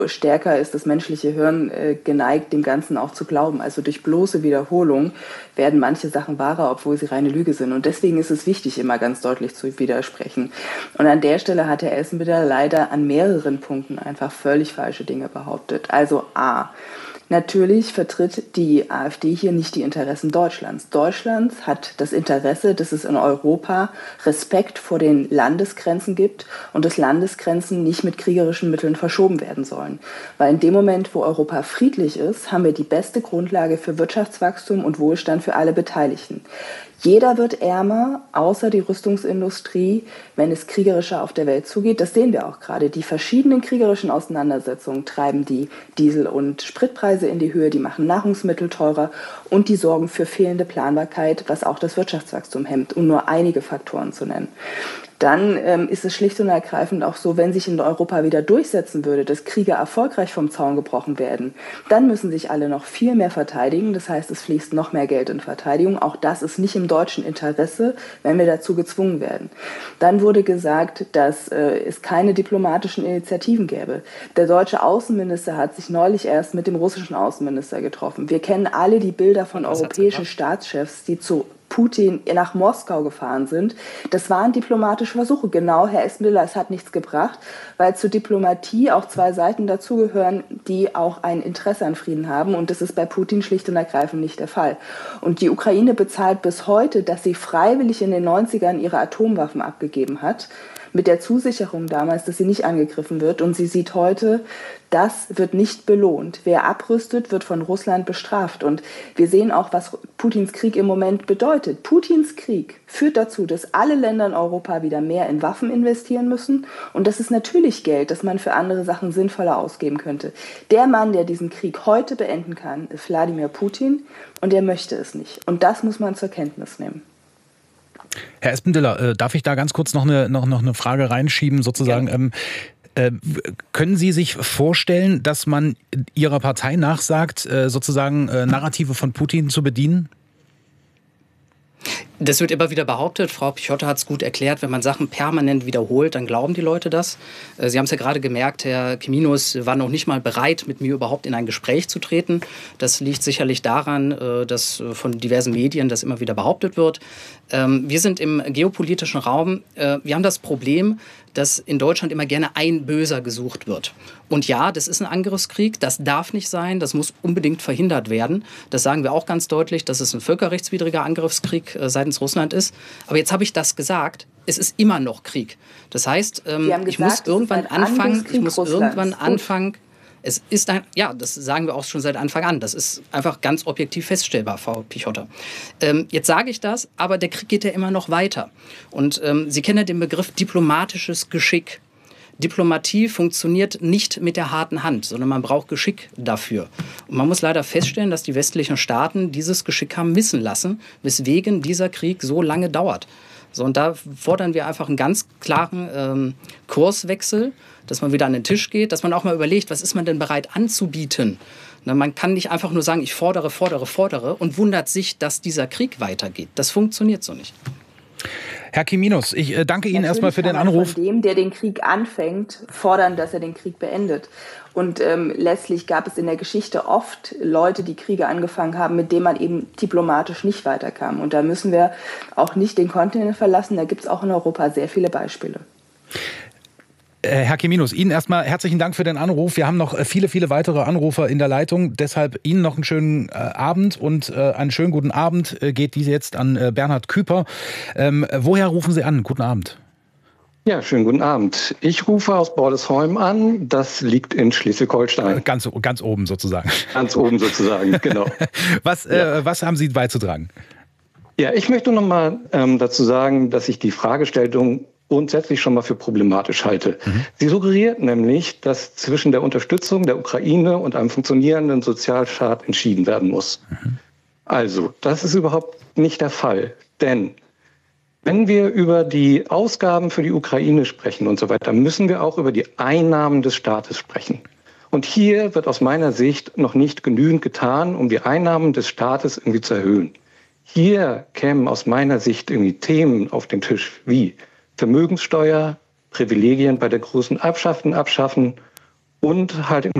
stärker ist das menschliche Hirn geneigt, dem Ganzen auch zu glauben. Also durch bloße Wiederholung werden manche Sachen wahrer, obwohl sie reine Lüge sind. Und deswegen ist es wichtig, immer ganz deutlich zu widersprechen. Und an der Stelle hat Herr Essenbitter leider an mehreren Punkten einfach völlig falsche Dinge behauptet. Also A. Natürlich vertritt die AfD hier nicht die Interessen Deutschlands. Deutschland hat das Interesse, dass es in Europa Respekt vor den Landesgrenzen gibt und dass Landesgrenzen nicht mit kriegerischen Mitteln verschoben werden sollen. Weil in dem Moment, wo Europa friedlich ist, haben wir die beste Grundlage für Wirtschaftswachstum und Wohlstand für alle Beteiligten. Jeder wird ärmer, außer die Rüstungsindustrie, wenn es kriegerischer auf der Welt zugeht. Das sehen wir auch gerade. Die verschiedenen kriegerischen Auseinandersetzungen treiben die Diesel- und Spritpreise in die Höhe, die machen Nahrungsmittel teurer und die sorgen für fehlende Planbarkeit, was auch das Wirtschaftswachstum hemmt, um nur einige Faktoren zu nennen. Dann ist es schlicht und ergreifend auch so, wenn sich in Europa wieder durchsetzen würde, dass Kriege erfolgreich vom Zaun gebrochen werden, dann müssen sich alle noch viel mehr verteidigen. Das heißt, es fließt noch mehr Geld in Verteidigung. Auch das ist nicht im deutschen Interesse, wenn wir dazu gezwungen werden. Dann wurde gesagt, dass es keine diplomatischen Initiativen gäbe. Der deutsche Außenminister hat sich neulich erst mit dem russischen Außenminister getroffen. Wir kennen alle die Bilder von europäischen Staatschefs, die zu Putin nach Moskau gefahren sind. Das waren diplomatische Versuche. Genau, Herr Essenbitter, es hat nichts gebracht, weil zur Diplomatie auch zwei Seiten dazugehören, die auch ein Interesse an Frieden haben. Und das ist bei Putin schlicht und ergreifend nicht der Fall. Und die Ukraine bezahlt bis heute, dass sie freiwillig in den 90ern ihre Atomwaffen abgegeben hat, mit der Zusicherung damals, dass sie nicht angegriffen wird. Und sie sieht heute, das wird nicht belohnt. Wer abrüstet, wird von Russland bestraft. Und wir sehen auch, was Putins Krieg im Moment bedeutet. Putins Krieg führt dazu, dass alle Länder in Europa wieder mehr in Waffen investieren müssen. Und das ist natürlich Geld, das man für andere Sachen sinnvoller ausgeben könnte. Der Mann, der diesen Krieg heute beenden kann, ist Wladimir Putin. Und er möchte es nicht. Und das muss man zur Kenntnis nehmen. Herr Espenditter, darf ich da ganz kurz noch eine Frage reinschieben, sozusagen? Ja. Können Sie sich vorstellen, dass man Ihrer Partei nachsagt, sozusagen Narrative von Putin zu bedienen? Das wird immer wieder behauptet. Frau Pichotta hat es gut erklärt. Wenn man Sachen permanent wiederholt, dann glauben die Leute das. Sie haben es ja gerade gemerkt, Herr Kiminus war noch nicht mal bereit, mit mir überhaupt in ein Gespräch zu treten. Das liegt sicherlich daran, dass von diversen Medien das immer wieder behauptet wird. Wir sind im geopolitischen Raum. Wir haben das Problem, dass in Deutschland immer gerne ein Böser gesucht wird. Und ja, das ist ein Angriffskrieg, das darf nicht sein, das muss unbedingt verhindert werden. Das sagen wir auch ganz deutlich, dass es ein völkerrechtswidriger Angriffskrieg seitens Russland ist. Aber jetzt habe ich das gesagt, es ist immer noch Krieg. Das heißt, ich muss irgendwann anfangen, es ist das sagen wir auch schon seit Anfang an. Das ist einfach ganz objektiv feststellbar, Frau Pichotta. Jetzt sage ich das, aber der Krieg geht ja immer noch weiter. Und Sie kennen ja den Begriff diplomatisches Geschick. Diplomatie funktioniert nicht mit der harten Hand, sondern man braucht Geschick dafür. Und man muss leider feststellen, dass die westlichen Staaten dieses Geschick haben missen lassen, weswegen dieser Krieg so lange dauert. So, und da fordern wir einfach einen ganz klaren Kurswechsel, dass man wieder an den Tisch geht, dass man auch mal überlegt, was ist man denn bereit anzubieten. Na, man kann nicht einfach nur sagen, ich fordere und wundert sich, dass dieser Krieg weitergeht. Das funktioniert so nicht. Herr Kiminus, ich danke Ihnen erstmal für den Anruf. Von dem, der den Krieg anfängt, fordern, dass er den Krieg beendet. Und letztlich gab es in der Geschichte oft Leute, die Kriege angefangen haben, mit denen man eben diplomatisch nicht weiterkam. Und da müssen wir auch nicht den Kontinent verlassen. Da gibt es auch in Europa sehr viele Beispiele. Herr Kiminus, Ihnen erstmal herzlichen Dank für den Anruf. Wir haben noch viele, viele weitere Anrufer in der Leitung. Deshalb Ihnen noch einen schönen Abend und einen schönen guten Abend geht diese jetzt an Bernhard Küper. Woher rufen Sie an? Guten Abend. Ja, schönen guten Abend. Ich rufe aus Bordesholm an. Das liegt in Schleswig-Holstein. Ganz oben sozusagen. Ganz oben sozusagen, genau. Was haben Sie beizutragen? Ja, ich möchte noch mal dazu sagen, dass ich die Fragestellung grundsätzlich schon mal für problematisch halte. Sie suggeriert nämlich, dass zwischen der Unterstützung der Ukraine und einem funktionierenden Sozialstaat entschieden werden muss. Also, das ist überhaupt nicht der Fall. Denn wenn wir über die Ausgaben für die Ukraine sprechen und so weiter, müssen wir auch über die Einnahmen des Staates sprechen. Und hier wird aus meiner Sicht noch nicht genügend getan, um die Einnahmen des Staates irgendwie zu erhöhen. Hier kämen aus meiner Sicht irgendwie Themen auf den Tisch wie Vermögenssteuer, Privilegien bei der großen abschaffen und halt